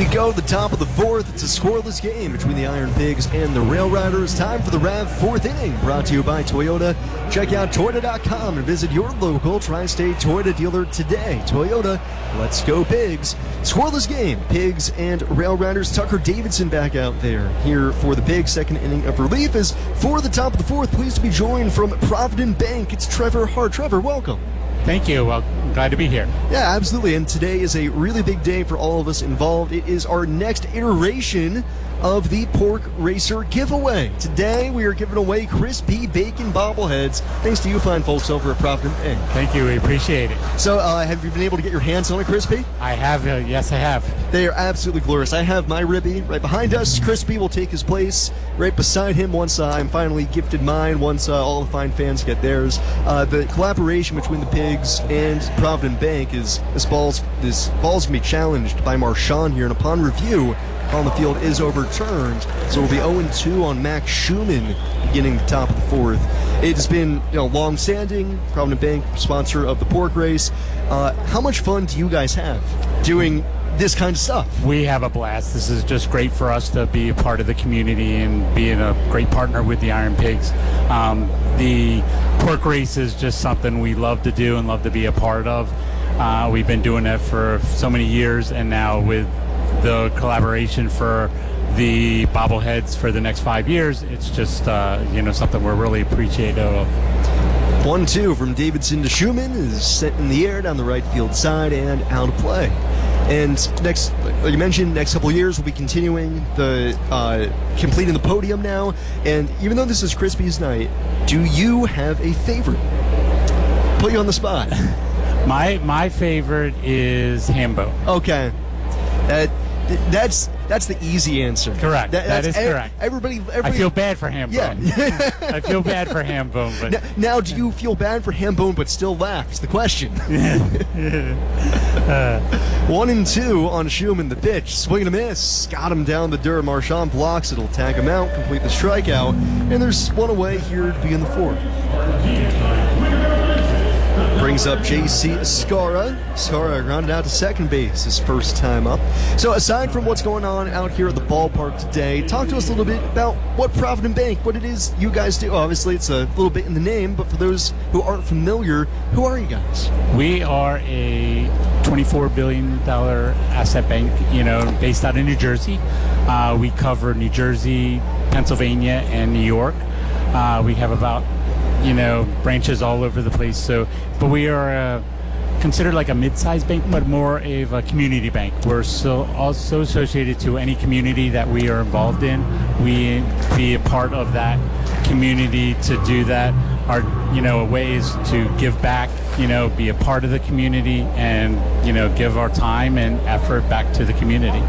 go to the top of the fourth. It's a scoreless game between the Iron Pigs and the Rail Riders. Time for the RAV fourth inning, brought to you by Toyota. Check out Toyota.com and visit your local Tri-State Toyota dealer today. Toyota, let's go Pigs. Scoreless game, Pigs and Rail Riders. Tucker Davidson back out there here for the Pigs. Second inning of relief is for the top of the fourth. Pleased to be joined from Provident Bank. It's Trevor Hart. Trevor, welcome. Thank you. Well, glad to be here. Yeah, absolutely. And today is a really big day for all of us involved. It is our next iteration of the Pork Racer giveaway. Today we are giving away crispy bacon bobbleheads, thanks to you fine folks over at Provident Bank. Thank you. We appreciate it. So have you been able to get your hands on a crispy? I have. Yes, I have. They are absolutely glorious. I have my ribby right behind us. Crispy will take his place right beside him once I'm finally gifted mine, once all the fine fans get theirs. The collaboration between the Pigs and Provident Bank is this ball's going to be challenged by Marshawn here, and upon review on the field is overturned, so we'll be 0-2 on Max Schumann beginning the top of the fourth. It's been long-standing, Provident Bank sponsor of the pork race. How much fun do you guys have doing this kind of stuff? We have a blast. This is just great for us to be a part of the community and being a great partner with the Iron Pigs. The pork race is just something we love to do and love to be a part of. We've been doing that for so many years, and now with the collaboration for the bobbleheads for the next 5 years, it's just something we're really appreciative of. 1-2 from Davidson to Schumann is sent in the air down the right field side and out of play. And next, like you mentioned, next couple of years we'll be continuing the completing the podium now. And even though this is Crispy's night, do you have a favorite? Put you on the spot. My favorite is ham bone. Okay. That's the easy answer. Correct. That is correct. Everybody, I feel bad for ham bone. Yeah. I feel bad for ham bone. But now, do you feel bad for ham bone but still laugh? Is the question. 1-2 on Schumann. The pitch, swing and a miss. Got him down the dirt. Marshawn blocks it. He'll tag him out, complete the strikeout, and there's one away here to begin the fourth. Brings up J.C. Escara. Escara grounded out to second base his first time up. So aside from what's going on out here at the ballpark today, talk to us a little bit about what Provident Bank, what it is you guys do. Obviously, it's a little bit in the name, but for those who aren't familiar, who are you guys? We are a $24 billion asset bank, based out of New Jersey. We cover New Jersey, Pennsylvania, and New York. We have about branches all over the place. But we are considered like a mid-sized bank, but more of a community bank. We're also associated to any community that we are involved in. We be a part of that community to do that. Our way is to give back, be a part of the community and, give our time and effort back to the community.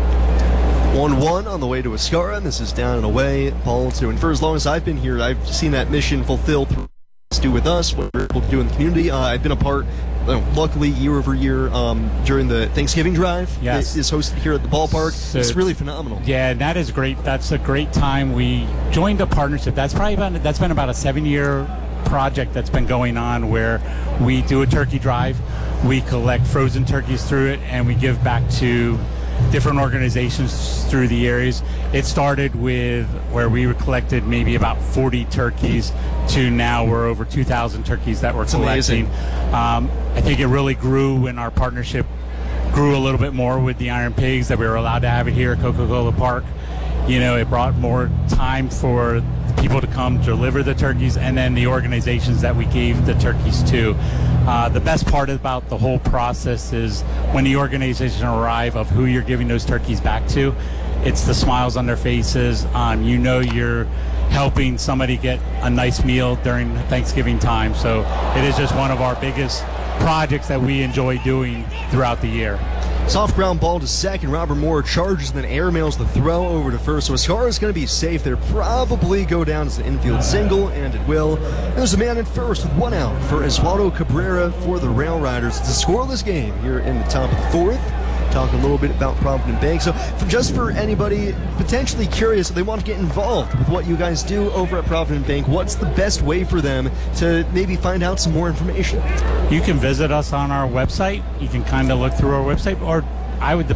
1-1 on the way to Escara, and this is down and away. Ball two. And for as long as I've been here, I've seen that mission fulfilled through do with us, what we're able to do in the community. I've been a part, luckily, year over year during the Thanksgiving drive. Yes. It is hosted here at the ballpark. So, it's really phenomenal. Yeah, that is great. That's a great time. We joined a partnership. That's been about a 7-year project that's been going on, where we do a turkey drive, we collect frozen turkeys through it, and we give back to different organizations through the areas. It started with where we collected maybe about 40 turkeys to now we're over 2,000 turkeys that we're collecting. I think it really grew when our partnership grew a little bit more with the Iron Pigs, that we were allowed to have it here at Coca-Cola Park. It brought more time for people to come deliver the turkeys, and then the organizations that we gave the turkeys to. The best part about the whole process is when the organization arrive of who you're giving those turkeys back to, it's the smiles on their faces. You're helping somebody get a nice meal during Thanksgiving time. So it is just one of our biggest projects that we enjoy doing throughout the year. Soft ground ball to second. Robert Moore charges and then airmails the throw over to first. So Escara is going to be safe there. Probably go down as an infield single, and it will. And there's a man at first with one out for Oswaldo Cabrera for the Rail Riders. It's a scoreless game here in the top of the fourth. Talk a little bit about Provident Bank. So just for anybody potentially curious, if they want to get involved with what you guys do over at Provident Bank, what's the best way for them to maybe find out some more information? You can visit us on our website. You can kind of look through our website, or I would